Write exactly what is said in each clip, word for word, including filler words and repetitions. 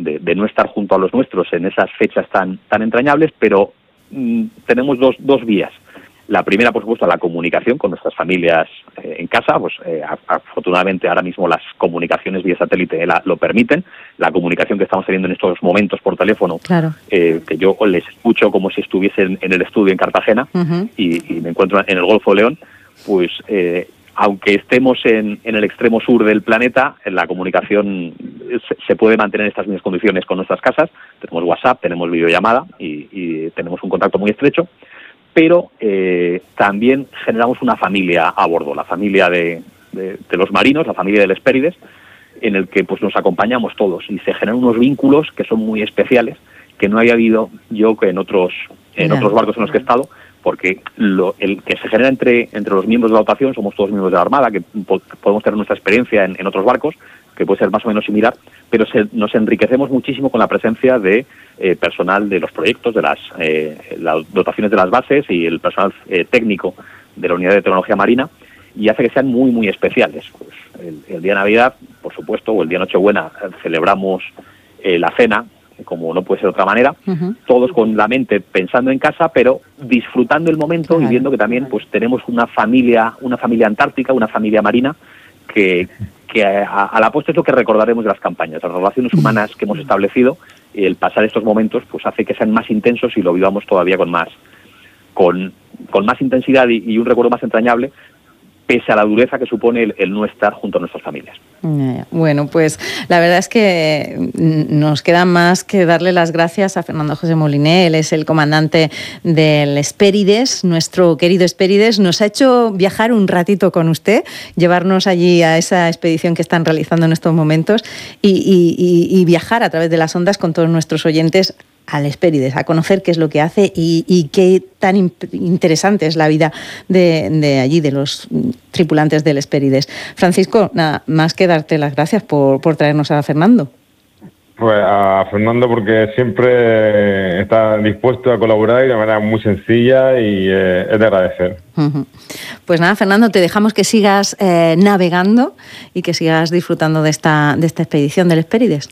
de, de no estar junto a los nuestros en esas fechas tan, tan entrañables, pero mmm, tenemos dos, dos vías. La primera, por supuesto, la comunicación con nuestras familias eh, en casa. Pues eh, afortunadamente ahora mismo las comunicaciones vía satélite la, lo permiten. La comunicación que estamos teniendo en estos momentos por teléfono, claro. eh, que yo les escucho como si estuviesen en el estudio en Cartagena uh-huh. y, y me encuentro en el Golfo de León, pues eh, aunque estemos en, en el extremo sur del planeta, la comunicación se, se puede mantener en estas mismas condiciones con nuestras casas. Tenemos WhatsApp, tenemos videollamada y, y tenemos un contacto muy estrecho. Pero eh, también generamos una familia a bordo, la familia de, de, de los marinos, la familia del Hespérides, en el que pues nos acompañamos todos y se generan unos vínculos que son muy especiales, que no había habido yo que en otros en yeah. otros barcos en los que he estado, porque lo, el que se genera entre entre los miembros de la dotación, somos todos miembros de la Armada, que po- podemos tener nuestra experiencia en, en otros barcos, que puede ser más o menos similar, pero se, nos enriquecemos muchísimo con la presencia de eh, personal de los proyectos, de las, eh, las dotaciones de las bases y el personal eh, técnico de la Unidad de Tecnología Marina, y hace que sean muy, muy especiales. Pues el, el día de Navidad, por supuesto, o el día de Nochebuena, celebramos eh, la cena, como no puede ser de otra manera, uh-huh. todos con la mente pensando en casa, pero disfrutando el momento claro. y viendo que también pues tenemos una familia, una familia antártica, una familia marina, que, que a, a la postre es lo que recordaremos de las campañas, las relaciones humanas que hemos establecido, y el pasar estos momentos pues hace que sean más intensos y lo vivamos todavía con más, con, con más intensidad y, y un recuerdo más entrañable, pese a la dureza que supone el, el no estar junto a nuestras familias. Bueno, pues la verdad es que nos queda más que darle las gracias a Fernando José Moliné. Él es el comandante del Hespérides, nuestro querido Hespérides. Nos ha hecho viajar un ratito con usted, llevarnos allí a esa expedición que están realizando en estos momentos y, y, y, y viajar a través de las ondas con todos nuestros oyentes al Hespérides, a conocer qué es lo que hace y, y qué tan imp- interesante es la vida de, de allí, de los tripulantes del Hespérides. Francisco, nada más que darte las gracias por, por traernos a Fernando. Pues a Fernando porque siempre está dispuesto a colaborar y de manera muy sencilla y eh, es de agradecer. Uh-huh. Pues nada, Fernando, te dejamos que sigas eh, navegando y que sigas disfrutando de esta, de esta expedición del Hespérides.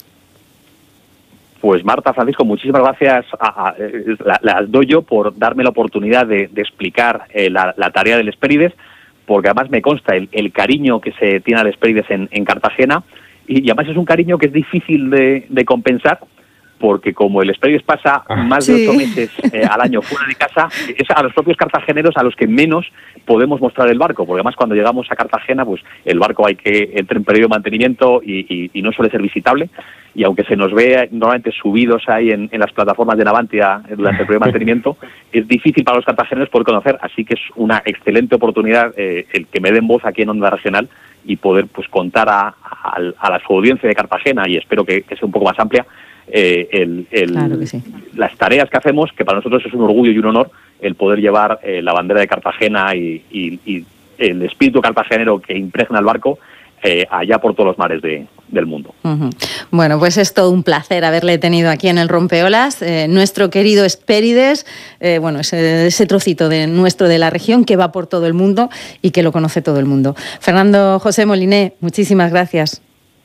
Pues Marta, Francisco, muchísimas gracias. A, a, la, las doy yo por darme la oportunidad de, de explicar eh, la, la tarea del Hespérides, porque además me consta el, el cariño que se tiene al Hespérides en, en Cartagena, y, y además es un cariño que es difícil de, de compensar, porque como el Hespérides pasa más de sí. ocho meses eh, al año fuera de casa, es a los propios cartageneros a los que menos podemos mostrar el barco, porque además cuando llegamos a Cartagena, pues el barco hay que entrar en periodo de mantenimiento y, y, y no suele ser visitable, y aunque se nos ve normalmente subidos ahí en, en las plataformas de Navantia durante el periodo de mantenimiento, es difícil para los cartageneros poder conocer, así que es una excelente oportunidad eh, el que me den voz aquí en Onda Regional y poder pues contar a, a, a la su audiencia de Cartagena, y espero que, que sea un poco más amplia, Eh, el, el, claro que sí. las tareas que hacemos, que para nosotros es un orgullo y un honor el poder llevar eh, la bandera de Cartagena y, y, y el espíritu cartagenero que impregna el barco eh, allá por todos los mares de, del mundo. Uh-huh. Bueno, pues es todo un placer haberle tenido aquí en el Rompeolas, eh, nuestro querido Hespérides, eh, bueno, ese, ese trocito de nuestro de la región que va por todo el mundo y que lo conoce todo el mundo. Fernando José Moliné, muchísimas gracias.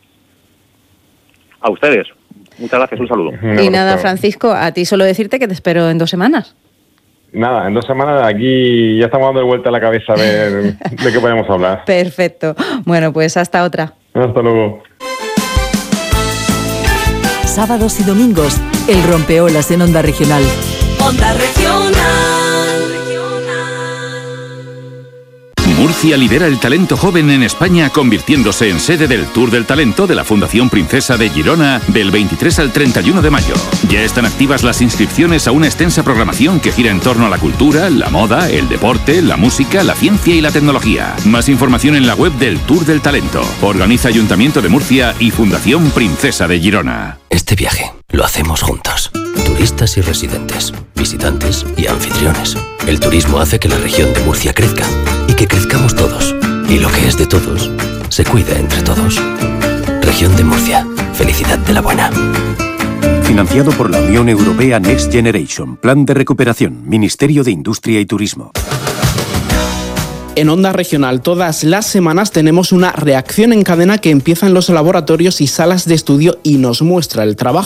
A ustedes. Muchas gracias, un saludo. Y nada, Francisco, a ti solo decirte que te espero en dos semanas. Nada, en dos semanas aquí ya estamos dando vuelta a la cabeza a ver de qué podemos hablar. Perfecto. Bueno, pues hasta otra. Hasta luego. Sábados y domingos, el Rompeolas en Onda Regional. Onda Regional. Murcia lidera el talento joven en España, convirtiéndose en sede del Tour del Talento de la Fundación Princesa de Girona del veintitrés al treinta y uno de mayo. Ya están activas las inscripciones a una extensa programación que gira en torno a la cultura, la moda, el deporte, la música, la ciencia y la tecnología. Más información en la web del Tour del Talento. Organiza Ayuntamiento de Murcia y Fundación Princesa de Girona. Este viaje lo hacemos juntos. Turistas y residentes, visitantes y anfitriones. El turismo hace que la región de Murcia crezca y que crezcamos todos. Y lo que es de todos, se cuida entre todos. Región de Murcia. Felicidad de la buena. Financiado por la Unión Europea Next Generation. Plan de recuperación. Ministerio de Industria y Turismo. En Onda Regional todas las semanas tenemos una reacción en cadena que empieza en los laboratorios y salas de estudio y nos muestra el trabajo